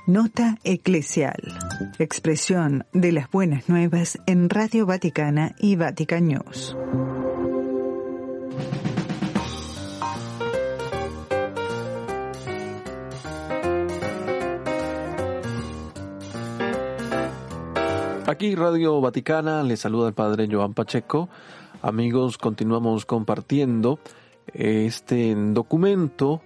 Nota eclesial. Expresión de las buenas nuevas en Radio Vaticana y Vatican News. Aquí Radio Vaticana, les saluda el Padre Joan Pacheco. Amigos, continuamos compartiendo este documento,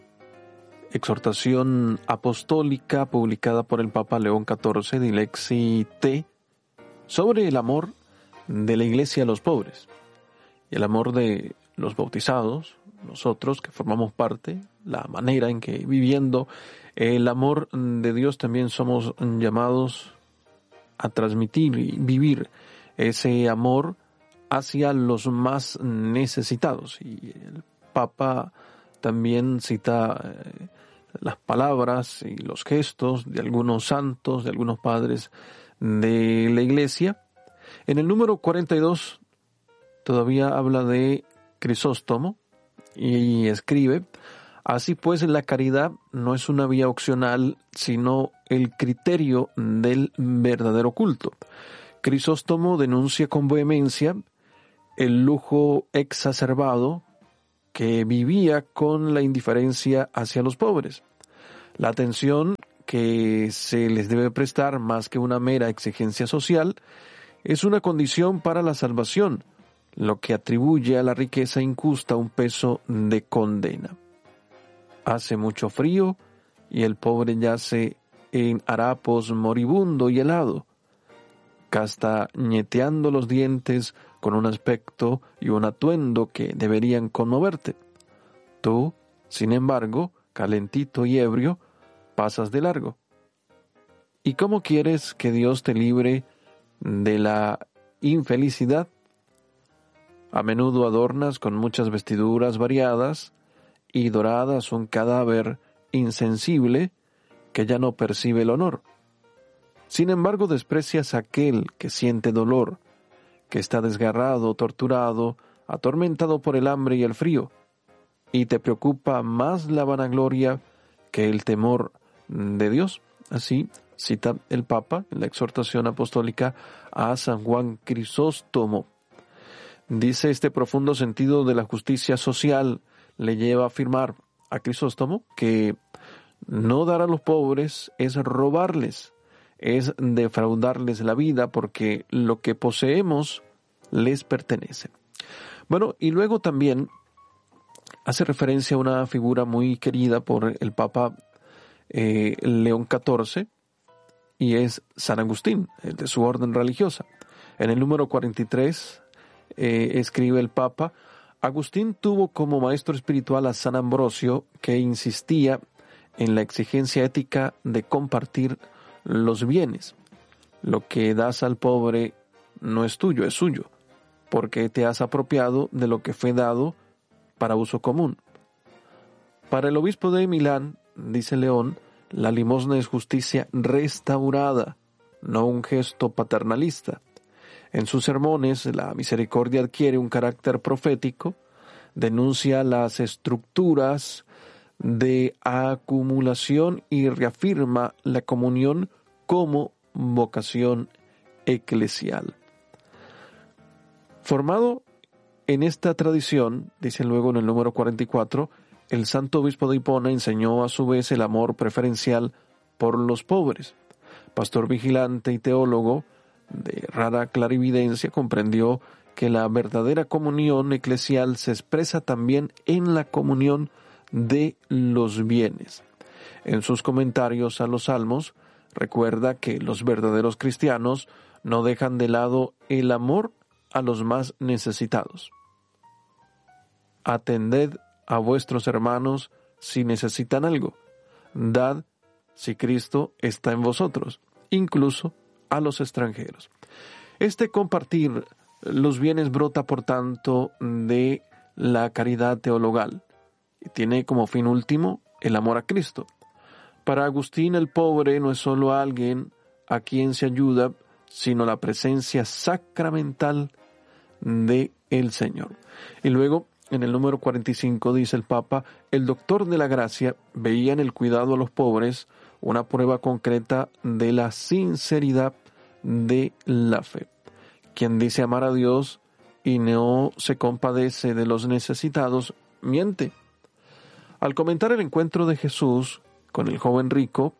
exhortación apostólica publicada por el Papa León XIV, Dilexi Te, sobre el amor de la Iglesia a los pobres y el amor de los bautizados, nosotros que formamos parte, la manera en que viviendo el amor de Dios también somos llamados a transmitir y vivir ese amor hacia los más necesitados. Y el Papa también cita las palabras y los gestos de algunos santos, de algunos padres de la Iglesia. En el número 42 todavía habla de Crisóstomo y escribe: así pues, la caridad no es una vía opcional, sino el criterio del verdadero culto. Crisóstomo denuncia con vehemencia el lujo exacerbado que vivía con la indiferencia hacia los pobres. La atención que se les debe prestar, más que una mera exigencia social, es una condición para la salvación, lo que atribuye a la riqueza injusta un peso de condena. Hace mucho frío y el pobre yace en harapos moribundo y helado, castañeteando los dientes con un aspecto y un atuendo que deberían conmoverte. Tú, sin embargo, calentito y ebrio, pasas de largo. ¿Y cómo quieres que Dios te libre de la infelicidad? A menudo adornas con muchas vestiduras variadas y doradas un cadáver insensible que ya no percibe el honor. Sin embargo, desprecias a aquel que siente dolor, que está desgarrado, torturado, atormentado por el hambre y el frío, y te preocupa más la vanagloria que el temor de Dios. Así cita el Papa en la exhortación apostólica a San Juan Crisóstomo. Dice: este profundo sentido de la justicia social le lleva a afirmar a Crisóstomo que no dar a los pobres es robarles, es defraudarles la vida, porque lo que poseemos les pertenece. Bueno, y luego también hace referencia a una figura muy querida por el Papa León XIV, y es San Agustín, de su orden religiosa. En el número 43 escribe el Papa: Agustín tuvo como maestro espiritual a San Ambrosio, que insistía en la exigencia ética de compartir los bienes. Lo que das al pobre no es tuyo, es suyo, porque te has apropiado de lo que fue dado para uso común. Para el obispo de Milán, dice León, la limosna es justicia restaurada, no un gesto paternalista. En sus sermones, la misericordia adquiere un carácter profético, denuncia las estructuras de acumulación y reafirma la comunión como vocación eclesial. Formado en esta tradición, dice luego en el número 44, el santo obispo de Hipona enseñó a su vez el amor preferencial por los pobres. Pastor vigilante y teólogo de rara clarividencia, comprendió que la verdadera comunión eclesial se expresa también en la comunión de los bienes. En sus comentarios a los Salmos, recuerda que los verdaderos cristianos no dejan de lado el amor a los más necesitados. Atended a vuestros hermanos si necesitan algo. Dad si Cristo está en vosotros, incluso a los extranjeros. Este compartir los bienes brota, por tanto, de la caridad teologal y tiene como fin último el amor a Cristo. Para Agustín, el pobre no es solo alguien a quien se ayuda, sino la presencia sacramental de el Señor. Y luego en el número 45 dice el Papa, el doctor de la gracia veía en el cuidado a los pobres una prueba concreta de la sinceridad de la fe. Quien dice amar a Dios y no se compadece de los necesitados, miente. Al comentar el encuentro de Jesús con el joven rico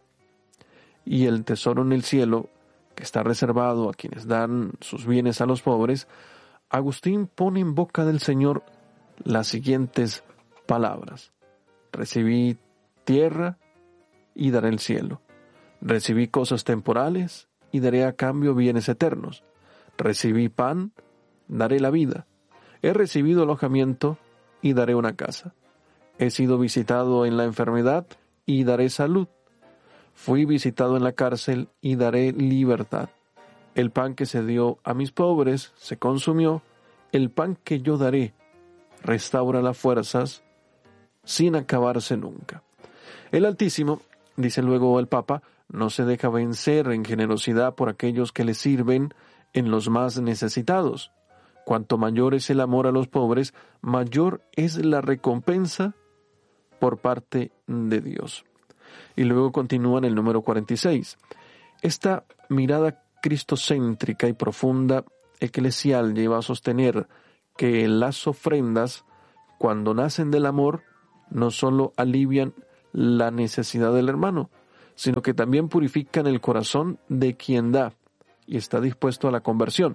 y el tesoro en el cielo, que está reservado a quienes dan sus bienes a los pobres, Agustín pone en boca del Señor las siguientes palabras: recibí tierra y daré el cielo. Recibí cosas temporales y daré a cambio bienes eternos. Recibí pan, daré la vida. He recibido alojamiento y daré una casa. He sido visitado en la enfermedad y daré salud. Fui visitado en la cárcel y daré libertad. El pan que se dio a mis pobres se consumió. El pan que yo daré restaura las fuerzas sin acabarse nunca. El Altísimo, dice luego el Papa, no se deja vencer en generosidad por aquellos que le sirven en los más necesitados. Cuanto mayor es el amor a los pobres, mayor es la recompensa por parte de Dios. Y luego continúa en el número 46. Esta mirada cristocéntrica y profunda eclesial lleva a sostener que las ofrendas, cuando nacen del amor, no solo alivian la necesidad del hermano, sino que también purifican el corazón de quien da y está dispuesto a la conversión.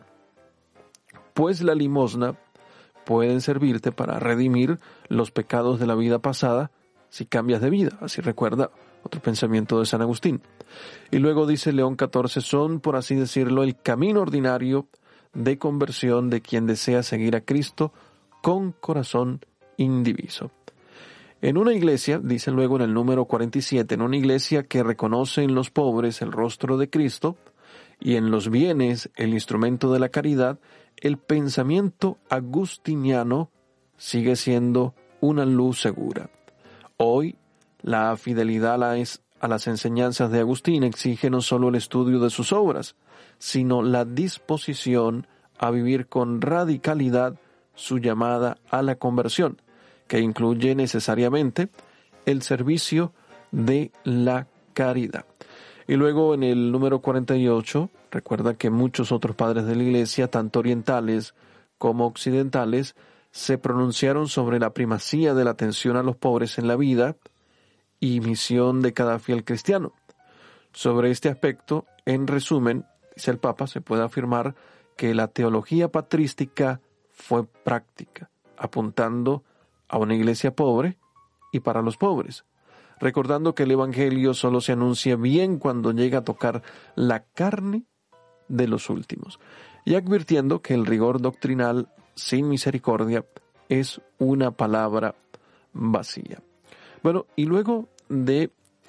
Pues la limosna puede servirte para redimir los pecados de la vida pasada si cambias de vida. Así recuerda otro pensamiento de San Agustín. Y luego dice León XIV, son, por así decirlo, el camino ordinario de conversión de quien desea seguir a Cristo con corazón indiviso. En una iglesia, dice luego en el número 47, en una iglesia que reconoce en los pobres el rostro de Cristo y en los bienes el instrumento de la caridad, el pensamiento agustiniano sigue siendo una luz segura. Hoy, la fidelidad a las enseñanzas de Agustín exige no solo el estudio de sus obras, sino la disposición a vivir con radicalidad su llamada a la conversión, que incluye necesariamente el servicio de la caridad. Y luego en el número 48, recuerda que muchos otros padres de la Iglesia, tanto orientales como occidentales, se pronunciaron sobre la primacía de la atención a los pobres en la vida y misión de cada fiel cristiano. Sobre este aspecto, en resumen, dice el Papa, se puede afirmar que la teología patrística fue práctica, apuntando a una iglesia pobre y para los pobres, recordando que el Evangelio solo se anuncia bien cuando llega a tocar la carne de los últimos, y advirtiendo que el rigor doctrinal sin misericordia es una palabra vacía. Bueno, y luego de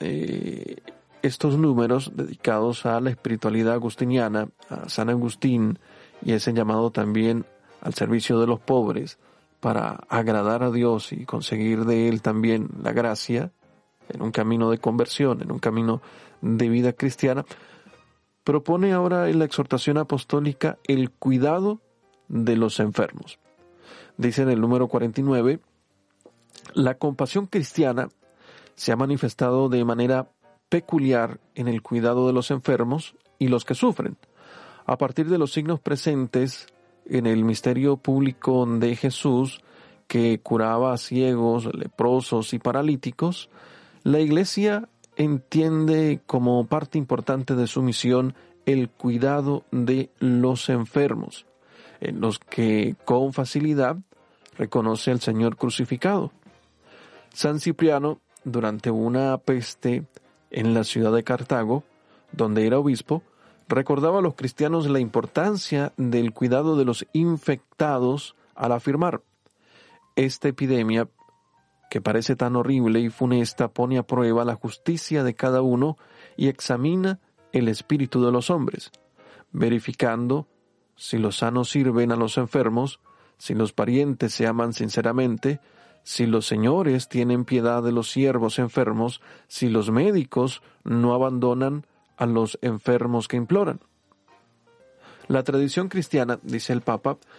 estos números dedicados a la espiritualidad agustiniana, a San Agustín, y ese llamado también al servicio de los pobres para agradar a Dios y conseguir de Él también la gracia en un camino de conversión, en un camino de vida cristiana, propone ahora en la exhortación apostólica el cuidado de los enfermos. Dice en el número 49, la compasión cristiana se ha manifestado de manera peculiar en el cuidado de los enfermos y los que sufren. A partir de los signos presentes en el misterio público de Jesús, que curaba a ciegos, leprosos y paralíticos, la Iglesia entiende como parte importante de su misión el cuidado de los enfermos, en los que con facilidad reconoce al Señor crucificado. San Cipriano, durante una peste en la ciudad de Cartago, donde era obispo, recordaba a los cristianos la importancia del cuidado de los infectados al afirmar: esta epidemia, que parece tan horrible y funesta, pone a prueba la justicia de cada uno y examina el espíritu de los hombres, verificando si los sanos sirven a los enfermos, si los parientes se aman sinceramente, si los señores tienen piedad de los siervos enfermos, si los médicos no abandonan a los enfermos que imploran. La tradición cristiana, dice el Papa,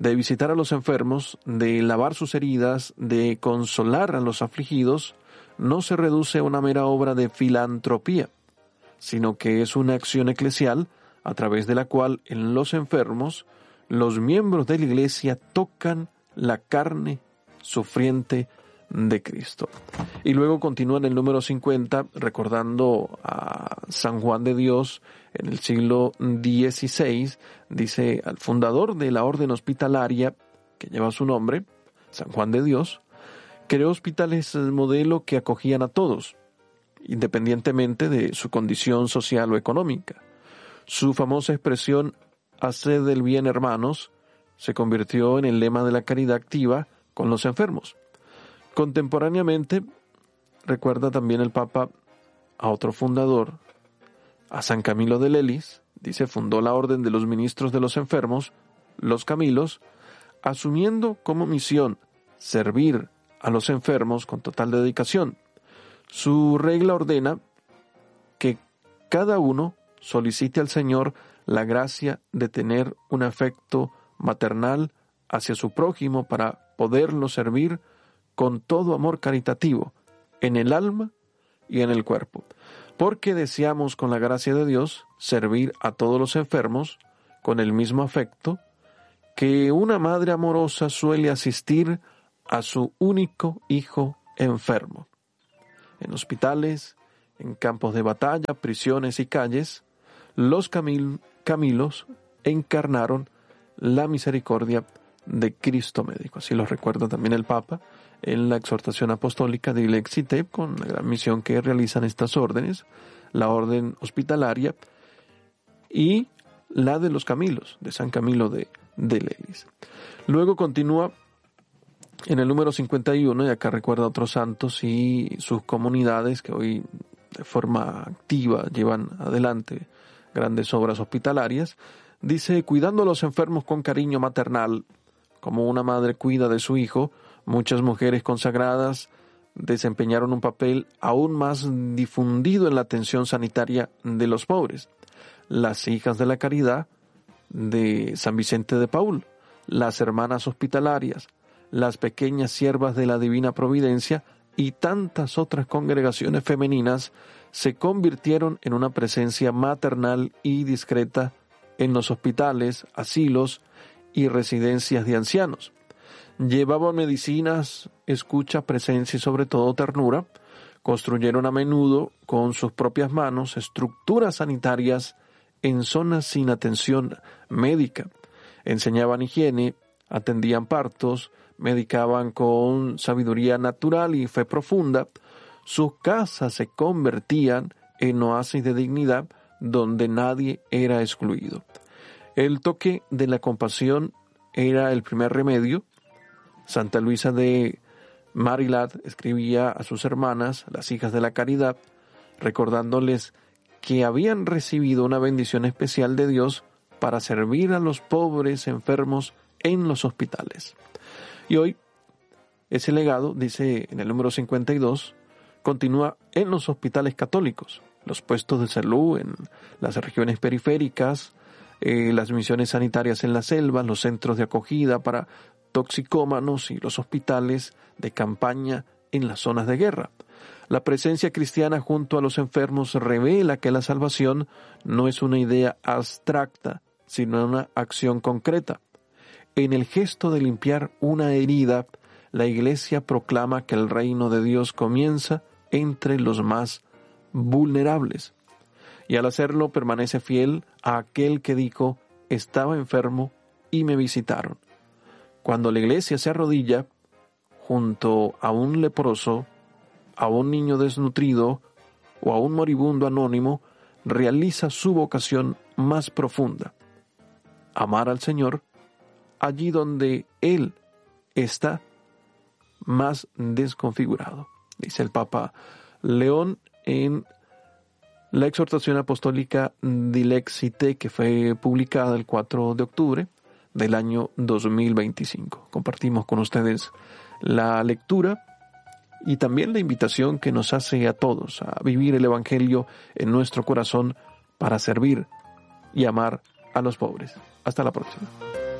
de visitar a los enfermos, de lavar sus heridas, de consolar a los afligidos, no se reduce a una mera obra de filantropía, sino que es una acción eclesial a través de la cual en los enfermos los miembros de la Iglesia tocan la carne sufriente de Cristo. Y luego continúa en el número 50 recordando a San Juan de Dios en el siglo XVI. Dice: al fundador de la orden hospitalaria que lleva su nombre, San Juan de Dios, creó hospitales modelo que acogían a todos, independientemente de su condición social o económica. Su famosa expresión «haced el bien, hermanos», se convirtió en el lema de la caridad activa con los enfermos. Contemporáneamente, recuerda también el Papa a otro fundador, a San Camilo de Lelis. Dice: fundó la Orden de los Ministros de los Enfermos, los Camilos, asumiendo como misión servir a los enfermos con total dedicación. Su regla ordena que cada uno solicite al Señor la gracia de tener un afecto maternal hacia su prójimo para poderlo servir con todo amor caritativo, en el alma y en el cuerpo, porque deseamos con la gracia de Dios servir a todos los enfermos con el mismo afecto que una madre amorosa suele asistir a su único hijo enfermo. En hospitales, en campos de batalla, prisiones y calles, los Camilos encarnaron la misericordia de Cristo médico. Así lo recuerda también el Papa en la exhortación apostólica de Dilexi Te, con la gran misión que realizan estas órdenes, la orden hospitalaria y la de los Camilos, de San Camilo de Lelis. Luego continúa en el número 51, y acá recuerda a otros santos y sus comunidades que hoy de forma activa llevan adelante grandes obras hospitalarias. Dice: cuidando a los enfermos con cariño maternal, como una madre cuida de su hijo, muchas mujeres consagradas desempeñaron un papel aún más difundido en la atención sanitaria de los pobres. Las hijas de la caridad de San Vicente de Paúl, las hermanas hospitalarias, las pequeñas siervas de la Divina Providencia y tantas otras congregaciones femeninas se convirtieron en una presencia maternal y discreta en los hospitales, asilos y residencias de ancianos. Llevaban medicinas, escucha, presencia y sobre todo ternura. Construyeron a menudo con sus propias manos estructuras sanitarias en zonas sin atención médica. Enseñaban higiene, atendían partos, medicaban con sabiduría natural y fe profunda. Sus casas se convertían en oasis de dignidad donde nadie era excluido. El toque de la compasión era el primer remedio. Santa Luisa de Marilat escribía a sus hermanas, las hijas de la caridad, recordándoles que habían recibido una bendición especial de Dios para servir a los pobres enfermos en los hospitales. Y hoy ese legado, dice en el número 52, continúa en los hospitales católicos, los puestos de salud en las regiones periféricas, las misiones sanitarias en las selvas, los centros de acogida para toxicómanos y los hospitales de campaña en las zonas de guerra. La presencia cristiana junto a los enfermos revela que la salvación no es una idea abstracta, sino una acción concreta. En el gesto de limpiar una herida, la Iglesia proclama que el reino de Dios comienza entre los más vulnerables. Y al hacerlo permanece fiel a aquel que dijo: estaba enfermo y me visitaron. Cuando la Iglesia se arrodilla junto a un leproso, a un niño desnutrido o a un moribundo anónimo, realiza su vocación más profunda: amar al Señor allí donde Él está más desconfigurado. Dice el Papa León en la exhortación apostólica Dilexi Te, que fue publicada el 4 de octubre del año 2025. Compartimos con ustedes la lectura y también la invitación que nos hace a todos a vivir el Evangelio en nuestro corazón para servir y amar a los pobres. Hasta la próxima.